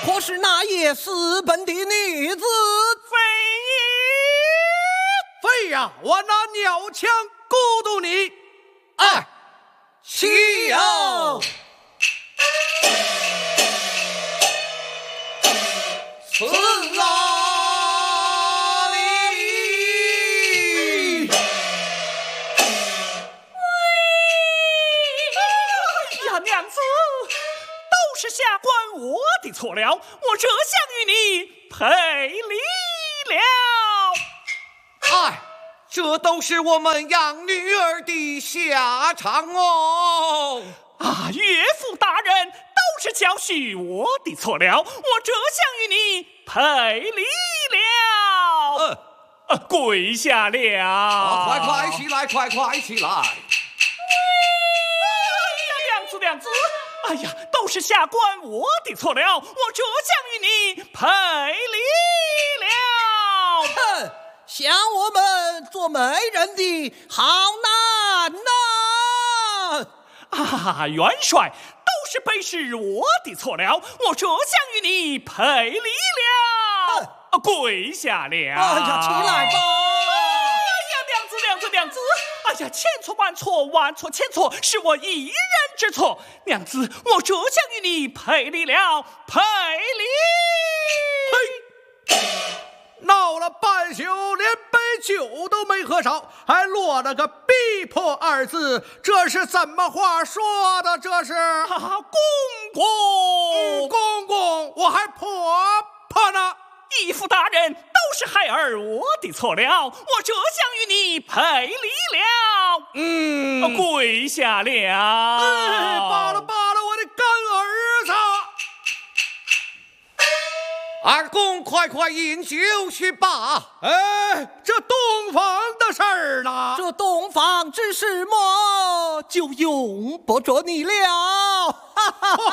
或是那夜私奔的女子？ 非呀，我拿鸟枪孤独你。 岂有此理！ 娘子，都是下官我的错了，我这厢与你赔礼了。 这都是我们养女儿的下场哦。 岳父大人，都是教训我的错了，我这厢与你赔礼了。跪下了。 快起来，快起来！ 娘子，哎呀，都是下官我的错了，我这厢与你赔礼了。 想我们做媒人的好难呐！ 元帅，都是本是我的错了，我这厢与你赔礼了。跪下了。 起来吧！ 娘子，千错万错，万错千错，是我一人之错。娘子，我这厢与你赔礼了，赔礼。 闹了半宿，连杯酒都没喝少，还落了个逼迫二字，这是怎么话说的？这是公公，我还婆婆呢。 义父大人，都是孩儿我的错了，我这厢与你赔礼了。跪下了。 罢了，我的干儿子！二公，快饮酒去吧。这洞房的事儿呢？ 这洞房之事么，就用不着你了。